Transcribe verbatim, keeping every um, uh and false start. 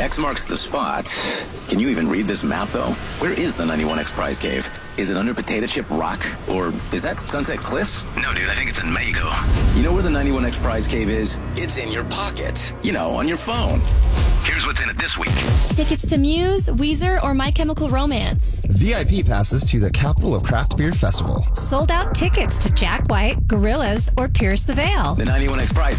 X marks the spot. Can you even read this map, though? Where is the ninety-one X prize cave? Is it under Potato Chip Rock? Or is that Sunset Cliffs? No, dude, I think it's in Mexico. You know where the ninety-one X prize cave is? It's in your pocket. You know, on your phone. Here's what's in it this week. Tickets to Muse, Weezer, or My Chemical Romance. V I P passes to the Capital of Craft Beer Festival. Sold out tickets to Jack White, Gorillaz, or Pierce the Veil. The ninety-one X prize